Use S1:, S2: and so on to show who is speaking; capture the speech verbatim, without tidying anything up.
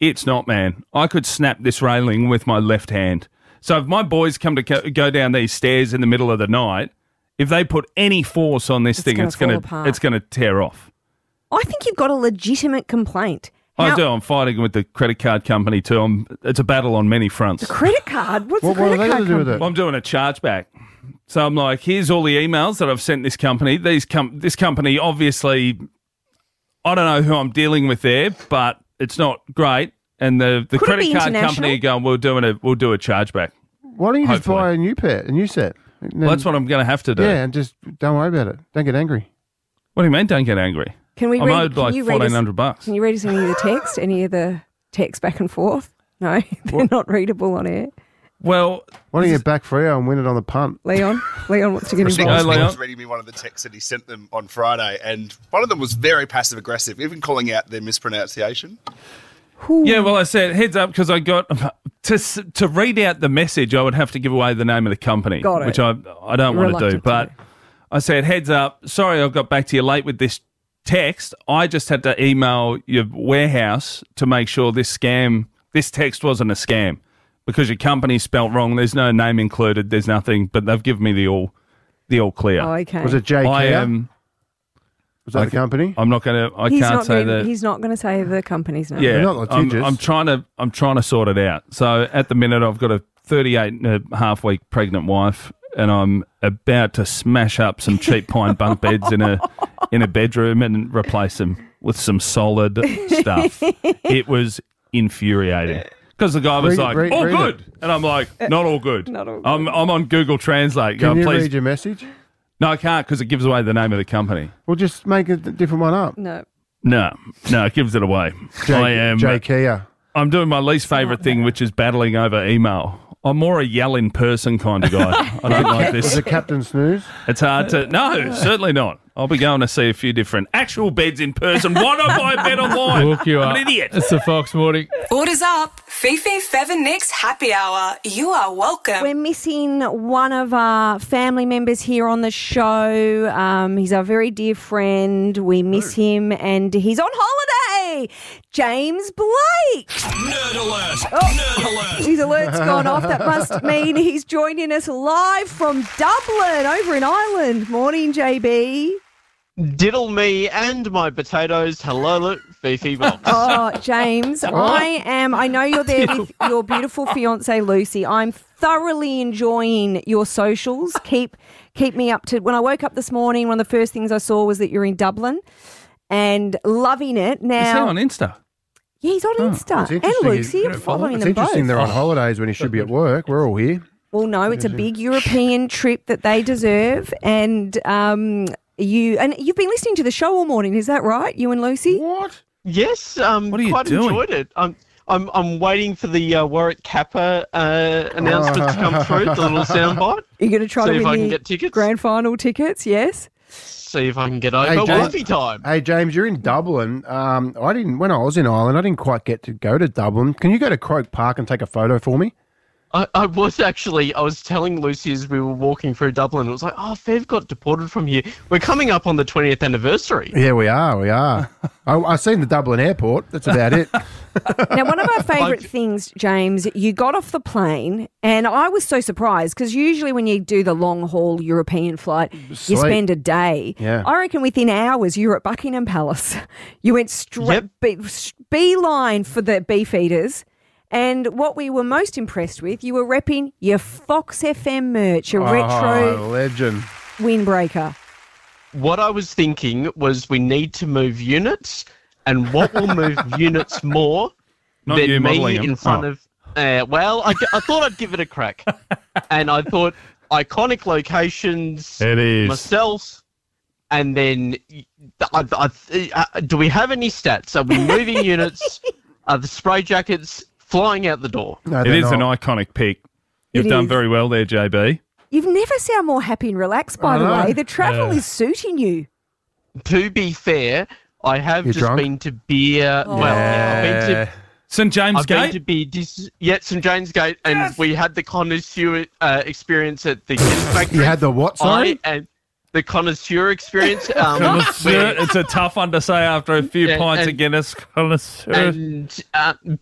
S1: It's not, man. I could snap this railing with my left hand. So if my boys come to co- go down these stairs in the middle of the night, if they put any force on this
S2: It's
S1: thing,
S2: gonna
S1: it's going
S2: fall
S1: to
S2: apart.
S1: it's going to tear off.
S2: I think you've got a legitimate complaint.
S1: I
S2: How-
S1: do. I'm fighting with the credit card company too. I'm, it's a battle on many fronts.
S2: Credit card? What's
S3: What-
S2: the
S3: what
S2: credit
S3: have they
S2: card
S3: got to do with
S2: company?
S3: it?
S1: Well, I'm doing a chargeback. So I'm like, here's all the emails that I've sent this company. These com- This company, obviously, I don't know who I'm dealing with there, but it's not great. And the, the
S2: Could it
S1: credit
S2: be
S1: card
S2: international?
S1: company are going, we're doing a, we'll do a chargeback.
S3: Why don't you just
S1: Hopefully.
S3: buy a new pair, a new set? And then-
S1: Well, that's what I'm going to have to do.
S3: Yeah, and just don't worry about it. Don't get angry.
S1: What do you mean, don't get angry?
S2: Can we
S1: I'm
S2: read,
S1: owed
S2: can
S1: like
S2: you read us-
S1: fourteen hundred bucks.
S2: Can you read us any of the text? Any of the text back and forth? No, they're not readable on air.
S1: Well,
S3: Why don't you get back Freo and win it on the punt?
S2: Leon, Leon wants to get
S1: Hey,
S2: involved.
S1: Leon.
S4: He was reading me one of the texts that he sent them on Friday, and one of them was very passive aggressive, even calling out their mispronunciation.
S1: yeah, well, I said, heads up, because I got, to s- to read out the message, I would have to give away the name of the company,
S2: Got it.
S1: which I, I don't want to do.
S2: Reluctant
S1: But
S2: to.
S1: I said, heads up, sorry I got back to you late with this text. I just had to email your warehouse to make sure this scam, this text wasn't a scam, because your company's spelt wrong. There's no name included. There's nothing, but they've given me the all, the all clear.
S2: Oh, okay.
S3: Was it J K?
S1: I am.
S3: Was that
S1: I
S3: the
S1: can-
S3: company?
S1: I'm not going to. I
S2: he's
S1: can't
S2: not
S1: say
S2: gonna,
S1: that.
S2: He's not going to say the company's name.
S1: Yeah,
S3: They're not
S1: I'm,
S3: litigious.
S1: I'm trying to. I'm trying to sort it out. So at the minute, I've got a thirty-eight and a half week pregnant wife, and I'm about to smash up some cheap pine bunk beds in a in a bedroom and replace them with some solid stuff. It was infuriating because the guy was
S3: Read-
S1: like,
S3: read-
S1: "All
S3: read
S1: good," and I'm like, "Not all good."
S2: Not all good.
S1: I'm I'm on Google Translate.
S3: Can
S1: Going,
S3: you
S1: please.
S3: read your message?
S1: No, I can't because it gives away the name of the company.
S3: Well, just make a different one up.
S2: No.
S1: No, no, it gives it away.
S3: J-
S1: I am.
S3: J Kia.
S1: I'm doing my least favourite thing, which is battling over email. I'm more a yell in person kind of guy. I don't like
S3: Was
S1: this.
S3: it Captain Snooze?
S1: It's hard to. No, certainly not. I'll be going to see a few different actual beds in person. Why not buy a bed online?
S5: Hook you
S1: I'm
S5: up.
S1: an idiot.
S5: It's the Fox Morning.
S6: Orders up. Fifi, Fev and Nick's happy hour. You are welcome.
S2: We're missing one of our family members here on the show. Um, he's our very dear friend. We miss him, and he's on holiday. James Blake.
S7: Nerd alert!
S2: Oh,
S7: Nerd alert!
S2: his alert's gone off. That must mean he's joining us live from Dublin, over in Ireland. Morning, J B.
S8: Diddle me and my potatoes. Hello, Fifi Box.
S2: Oh, James, I am. I know you're there with your beautiful fiance Lucy. I'm thoroughly enjoying your socials. Keep keep me up to. When I woke up this morning, one of the first things I saw was that you're in Dublin, and loving it.
S1: Is he
S2: Now,
S1: on Insta?
S2: yeah, he's on Insta,
S3: It's
S2: and
S3: interesting.
S2: Lucy.
S3: You
S2: I'm
S3: don't
S2: following
S3: It's
S2: them both.
S3: interesting they're on holidays when he should be at work. We're all here.
S2: Well, no, it's a big European trip that they deserve, and um, you and you've been listening to the show all morning. Is that right? You and Lucy?
S3: What?
S8: Yes, um,
S1: What are you
S8: quite
S1: doing?
S8: enjoyed it. I'm, I'm, I'm waiting for the uh, Warwick Kappa uh, announcement to come through, the little soundbite.
S2: You're going to try
S8: See
S2: to
S8: if
S2: win
S8: I can
S2: the
S8: get tickets.
S2: grand final tickets? Yes.
S8: See if I can get over
S3: Hey, James.
S8: Wolfie time.
S3: Hey, James, you're in Dublin. Um, I didn't when I was in Ireland. I didn't quite get to go to Dublin. Can you go to Croke Park and take a photo for me?
S8: I, I was actually, I was telling Lucy as we were walking through Dublin, it was like, oh, Fev got deported from here. We're coming up on the twentieth anniversary.
S3: Yeah, we are. We are. I, I've seen the Dublin airport. That's about it.
S2: Now, one of our favourite
S8: Like-
S2: things, James, you got off the plane, and I was so surprised because usually when you do the long haul European flight, you
S3: Sleep.
S2: spend a day.
S3: Yeah.
S2: I reckon within hours you were at Buckingham Palace. You went straight
S8: Yep.
S2: be, beeline for the beefeaters. And what we were most impressed with, you were repping your Fox F M merch, your
S3: Oh,
S2: retro
S3: legend.
S2: windbreaker.
S8: What I was thinking was we need to move units, and what will move units more
S1: Not
S8: than
S1: you modelling
S8: me
S1: them.
S8: in front
S1: Oh.
S8: of... Uh, well, I, I thought I'd give it a crack. And I thought iconic locations,
S1: It is.
S8: myself, and then... I, I, uh, do we have any stats? Are we moving units? Are the spray jackets flying out the door?
S3: No,
S1: It
S3: they're
S1: is an
S3: not.
S1: iconic pick. You've
S2: It
S1: done
S2: is.
S1: very well there, J B.
S2: You've never sound more happy and relaxed, by
S3: I
S2: the
S3: know.
S2: way. The travel
S5: Yeah.
S2: is suiting you.
S8: To be fair, I have
S3: You're
S8: just
S3: drunk?
S8: been to beer... Well, yeah, I've been to...
S1: Saint James
S8: I've been to
S1: Gate.
S8: be dis- yeah, Saint James Gate, and we had the connoisseur uh, experience at the Guinness Factory.
S3: You had the what, sorry?
S8: I, and the connoisseur experience. Um,
S1: Connoisseur.
S8: where-
S1: It's a tough one to say after a few
S8: Yeah,
S1: pints
S8: and-
S1: of Guinness. Connoisseur.
S8: and uh,